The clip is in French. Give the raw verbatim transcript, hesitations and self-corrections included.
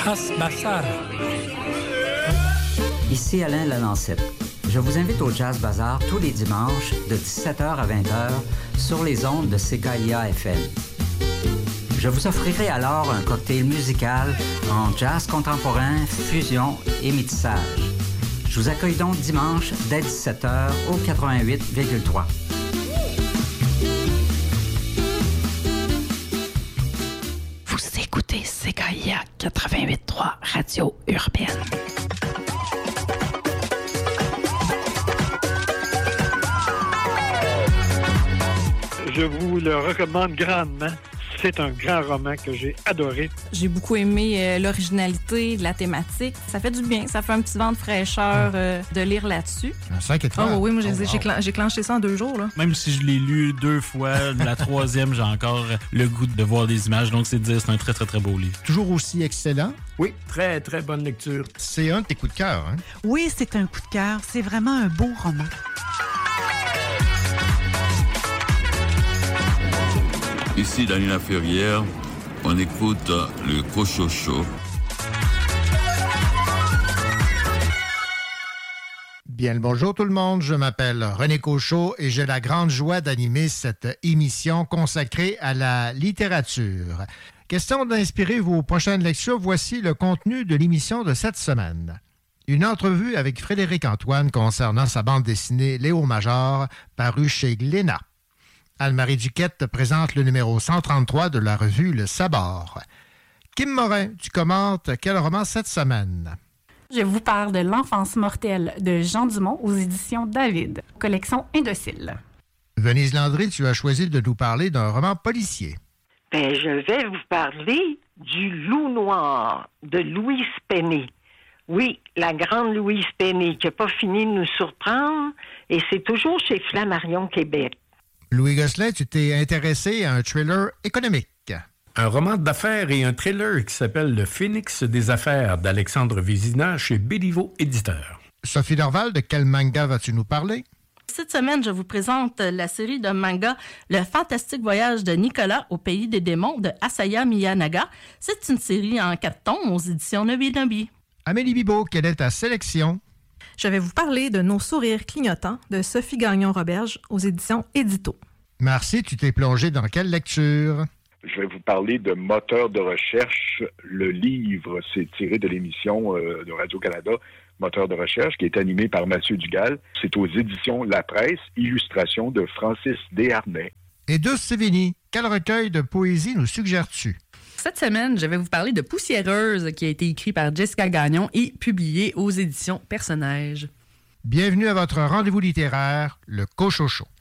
Jazz Bazaar. Ici Alain Lalancette. Je vous invite au Jazz Bazaar tous les dimanches de dix-sept heures à vingt heures sur les ondes de C K I A F M. Je vous offrirai alors un cocktail musical en jazz contemporain, fusion et métissage. Je vous accueille donc dimanche dès dix-sept heures au quatre-vingt-huit virgule trois. Vous écoutez C K I A quatre-vingt-huit virgule trois Radio Urbaine. Je vous le recommande grandement. C'est un grand roman que j'ai adoré. J'ai beaucoup aimé euh, l'originalité de la thématique. Ça fait du bien. Ça fait un petit vent de fraîcheur euh, de lire là-dessus. Un cinq étoiles. Oh oui, moi, j'ai, oh, wow. j'ai, clen- j'ai clenché ça en deux jours. Là. Même si je l'ai lu deux fois, la troisième, j'ai encore le goût de voir des images. Donc, c'est de dire c'est un très, très, très beau livre. Toujours aussi excellent. Oui, très, très bonne lecture. C'est un de tes coups de cœur, hein? Oui, c'est un coup de cœur. C'est vraiment un beau roman. Ici, Daniela Ferrière, on écoute le Cochocho. Bien le bonjour tout le monde, je m'appelle René Cochot et j'ai la grande joie d'animer cette émission consacrée à la littérature. Question d'inspirer vos prochaines lectures, voici le contenu de l'émission de cette semaine. Une entrevue avec Frédéric Antoine concernant sa bande dessinée Léo Major, parue chez Glénat. Anne-Marie Duquette présente le numéro cent trente-trois de la revue Le Sabord. Kim Morin, tu commentes quel roman cette semaine? Je vous parle de L'Enfance mortelle de Jean Dumont aux éditions David, collection Indocile. Venise Landry, tu as choisi de nous parler d'un roman policier. Ben, je vais vous parler du Loup noir de Louise Penny. Oui, la grande Louise Penny qui n'a pas fini de nous surprendre et c'est toujours chez Flammarion Québec. Louis Gosselin, tu t'es intéressé à un thriller économique. Un roman d'affaires et un thriller qui s'appelle Le Phénix des affaires d'Alexandre Vézina chez Béliveau Éditeur. Sophie Dorval, de quel manga vas-tu nous parler? Cette semaine, je vous présente la série de manga Le fantastique voyage de Nicolas au pays des démons de Asaya Miyanaga. C'est une série en quatre tomes aux éditions Nobi Nobi. Amélie Bibeau, quelle est ta sélection? Je vais vous parler de Nos sourires clignotants de Sophie Gagnon-Roberge aux éditions Édito. Marcy, tu t'es plongée dans quelle lecture? Je vais vous parler de Moteur de recherche. Le livre, c'est tiré de l'émission euh, de Radio-Canada, Moteur de recherche, qui est animé par Mathieu Dugal. C'est aux éditions La Presse, illustration de Francis Desharnais. Et Douce Sévigny, quel recueil de poésie nous suggères-tu? Cette semaine, je vais vous parler de Poussiéreuse, qui a été écrit par Jessica Gagnon et publié aux éditions Personnages. Bienvenue à votre rendez-vous littéraire, le Cochocho.